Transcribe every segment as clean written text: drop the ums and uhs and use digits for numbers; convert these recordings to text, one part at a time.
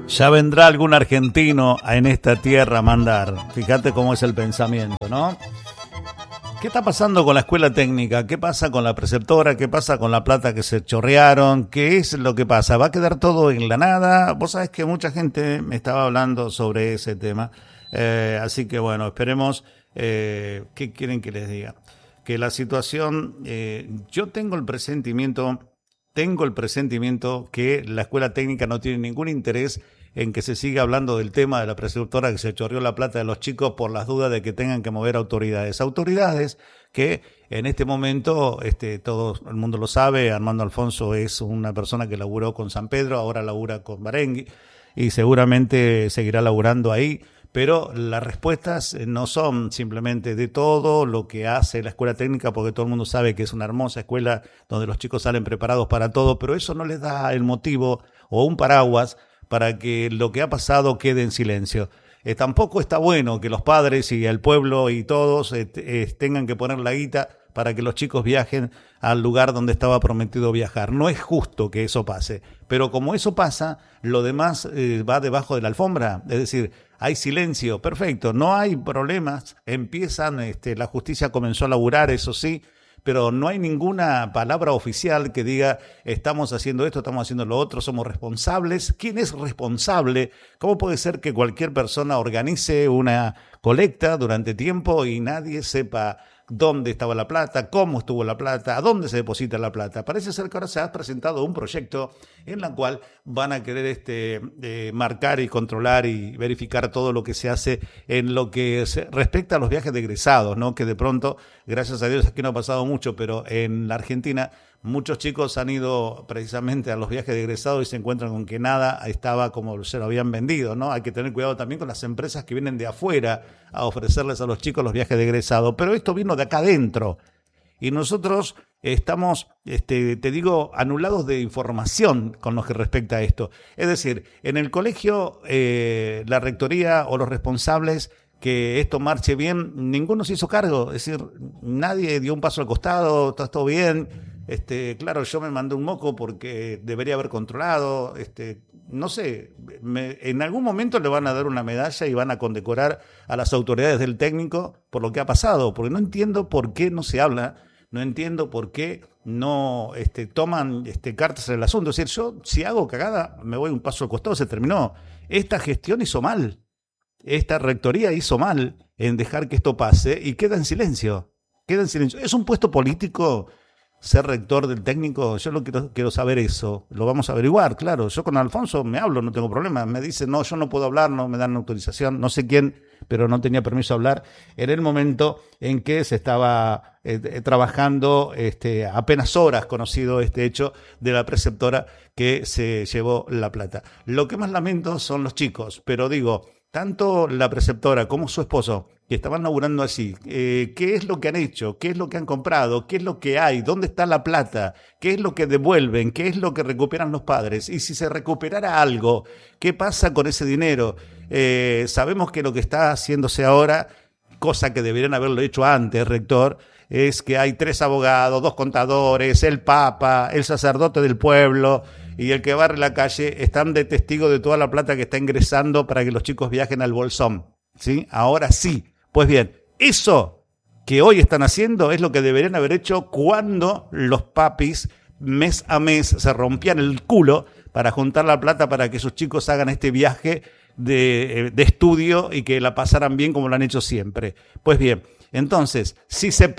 Ya vendrá algún argentino en esta tierra a mandar. Fíjate cómo es el pensamiento, ¿no? ¿Qué está pasando con la escuela técnica? ¿Qué pasa con la preceptora? ¿Qué pasa con la plata que se chorrearon? ¿Qué es lo que pasa? ¿Va a quedar todo en la nada? Vos sabés que mucha gente me estaba hablando sobre ese tema. Así que bueno, esperemos. ¿Qué quieren que les diga? Que la situación, yo tengo el presentimiento que la escuela técnica no tiene ningún interés en que se siga hablando del tema de la preceptora que se chorreó la plata de los chicos por las dudas de que tengan que mover autoridades. Autoridades que en este momento, todo el mundo lo sabe, Armando Alfonso es una persona que laburó con San Pedro, ahora labura con Barengui y seguramente seguirá laburando ahí. Pero las respuestas no son simplemente de todo lo que hace la escuela técnica, porque todo el mundo sabe que es una hermosa escuela donde los chicos salen preparados para todo, pero eso no les da el motivo o un paraguas para que lo que ha pasado quede en silencio. Tampoco está bueno que los padres y el pueblo y todos tengan que poner la guita para que los chicos viajen al lugar donde estaba prometido viajar. No es justo que eso pase, pero como eso pasa, lo demás va debajo de la alfombra, es decir, hay silencio, perfecto, no hay problemas, empiezan, la justicia comenzó a laburar, eso sí, pero no hay ninguna palabra oficial que diga estamos haciendo esto, estamos haciendo lo otro, somos responsables. ¿Quién es responsable? ¿Cómo puede ser que cualquier persona organice una colecta durante tiempo y nadie sepa dónde estaba la plata, cómo estuvo la plata, a dónde se deposita la plata? Parece ser que ahora se ha presentado un proyecto en el cual van a querer marcar y controlar y verificar todo lo que se hace en lo que respecta a los viajes de egresados, ¿no? Que de pronto, gracias a Dios, aquí no ha pasado mucho, pero en la Argentina muchos chicos han ido precisamente a los viajes de egresados y se encuentran con que nada estaba como se lo habían vendido, ¿no? Hay que tener cuidado también con las empresas que vienen de afuera a ofrecerles a los chicos los viajes de egresado, pero esto vino de acá adentro y nosotros estamos, te digo, anulados de información con lo que respecta a esto. Es decir, en el colegio, la rectoría o los responsables que esto marche bien, ninguno se hizo cargo, es decir, nadie dio un paso al costado, está todo bien. Claro, yo me mandé un moco porque debería haber controlado, no sé, en algún momento le van a dar una medalla y van a condecorar a las autoridades del técnico por lo que ha pasado, porque no entiendo por qué no se habla, no entiendo por qué no toman cartas en el asunto. Es decir, yo si hago cagada me voy un paso al costado, se terminó. Esta gestión hizo mal, esta rectoría hizo mal en dejar que esto pase y queda en silencio, Es un puesto político ser rector del técnico, yo quiero saber eso, lo vamos a averiguar, claro. Yo con Alfonso me hablo, no tengo problema, me dice, no, yo no puedo hablar, no me dan autorización, no sé quién, pero no tenía permiso de hablar en el momento en que se estaba trabajando, apenas horas conocido este hecho de la preceptora que se llevó la plata. Lo que más lamento son los chicos, pero digo, tanto la preceptora como su esposo, que estaban laburando así, ¿qué es lo que han hecho? ¿Qué es lo que han comprado? ¿Qué es lo que hay? ¿Dónde está la plata? ¿Qué es lo que devuelven? ¿Qué es lo que recuperan los padres? Y si se recuperara algo, ¿qué pasa con ese dinero? Sabemos que lo que está haciéndose ahora, cosa que deberían haberlo hecho antes, rector, es que hay 3 abogados, 2 contadores, el papa, el sacerdote del pueblo y el que barre la calle están de testigo de toda la plata que está ingresando para que los chicos viajen al Bolsón, ¿sí? Ahora sí. Pues bien, eso que hoy están haciendo es lo que deberían haber hecho cuando los papis mes a mes se rompían el culo para juntar la plata para que sus chicos hagan este viaje de estudio y que la pasaran bien como lo han hecho siempre. Pues bien, entonces, si se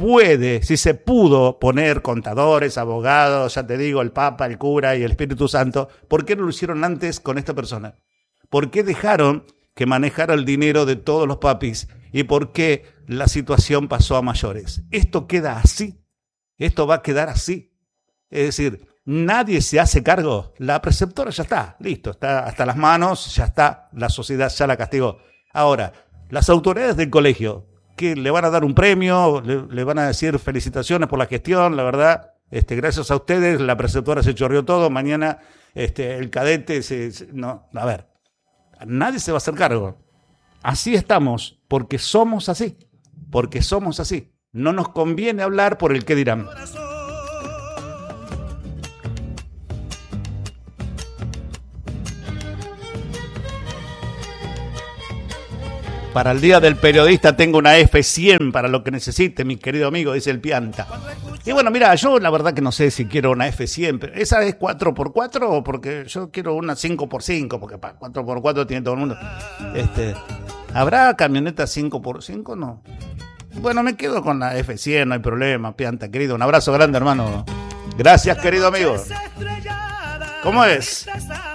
pudo poner contadores, abogados, ya te digo, el Papa, el cura y el Espíritu Santo, ¿por qué no lo hicieron antes con esta persona? ¿Por qué dejaron que manejara el dinero de todos los papis? ¿Y por qué la situación pasó a mayores? Esto queda así, esto va a quedar así. Es decir, nadie se hace cargo. La preceptora ya está, listo, está hasta las manos, ya está, la sociedad ya la castigó. Ahora, las autoridades del colegio, que le van a dar un premio, le van a decir felicitaciones por la gestión, la verdad, gracias a ustedes, la preceptora se chorreó todo, mañana el cadete no, a ver, nadie se va a hacer cargo. Así estamos, porque somos así. No nos conviene hablar por el qué dirán. Para el día del periodista tengo una F100 para lo que necesite, mi querido amigo, dice el Pianta. Y bueno, mira, yo la verdad que no sé si quiero una F100, pero ¿esa es 4x4 o porque yo quiero una 5x5? Porque para 4x4 tiene todo el mundo. ¿Habrá camioneta 5x5? No. Bueno, me quedo con la F100, no hay problema, Pianta, querido. Un abrazo grande, hermano. Gracias, querido amigo. ¿Cómo es?